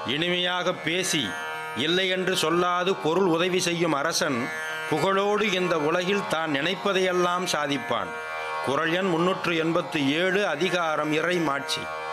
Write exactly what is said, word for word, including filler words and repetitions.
இனிமையாக பேசி இல்லையென்று சொல்லாது பொருள் உதவி செய்யும் அரசன் புகழோடு இந்த உலகில் தான் நினைப்பதையெல்லாம் சாதிப்பான். குறள் எண் முன்னூற்று எண்பத்து ஏழு. அதிகாரம் இறை மாட்சி.